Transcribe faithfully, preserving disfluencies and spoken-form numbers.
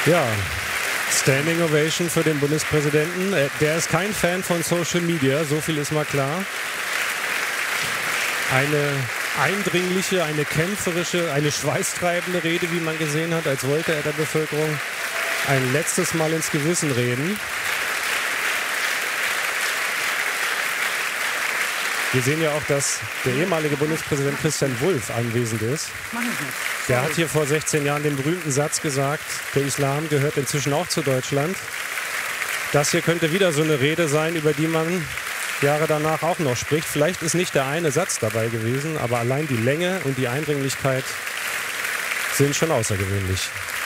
Ja, Standing Ovation für den Bundespräsidenten. Der ist kein Fan von Social Media, so viel ist mal klar. Eine eindringliche, eine kämpferische, eine schweißtreibende Rede, wie man gesehen hat, als wollte er der Bevölkerung ein letztes Mal ins Gewissen reden. Wir sehen ja auch, dass der ehemalige Bundespräsident Christian Wulff anwesend ist. Der hat hier vor sechzehn Jahren den berühmten Satz gesagt, der Islam gehört inzwischen auch zu Deutschland. Das hier könnte wieder so eine Rede sein, über die man Jahre danach auch noch spricht. Vielleicht ist nicht der eine Satz dabei gewesen, aber allein die Länge und die Eindringlichkeit sind schon außergewöhnlich.